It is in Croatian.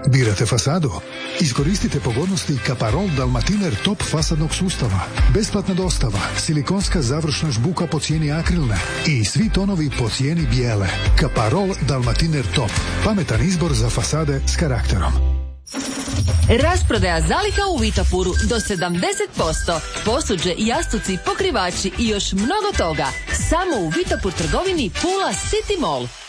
Birate fasadu? Iskoristite pogodnosti Kaparol Dalmatiner Top fasadnog sustava. Besplatna dostava, silikonska završna žbuka po cijeni akrilne i svi tonovi po cijeni bijele. Kaparol Dalmatiner Top. Pametan izbor za fasade s karakterom. Rasprodaja zaliha u Vitopuru do 70%. Posuđe, jastuci, pokrivači i još mnogo toga. Samo u Vitopur trgovini Pula City Mall.